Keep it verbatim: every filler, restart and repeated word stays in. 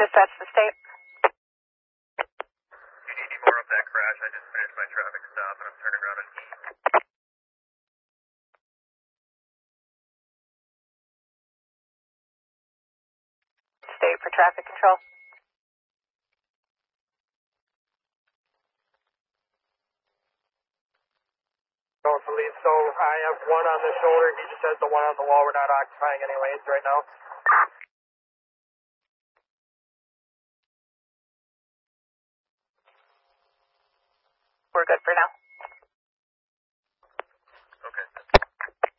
Dispatch the state. You need any more of that crash? I just finished my traffic stop and I'm turning around on E. State for traffic control. Going for lead. So I have one on the shoulder. He just has the one on the wall. We're not occupying any lanes right now. We're good for now.